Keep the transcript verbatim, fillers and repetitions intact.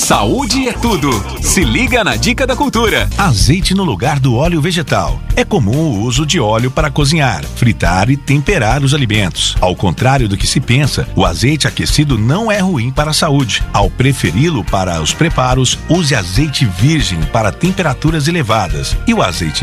Saúde é tudo. Se liga na dica da cultura. Azeite no lugar do óleo vegetal. É comum o uso de óleo para cozinhar, fritar e temperar os alimentos. Ao contrário do que se pensa, o azeite aquecido não é ruim para a saúde. Ao preferi-lo para os preparos, use azeite virgem para temperaturas elevadas e o azeite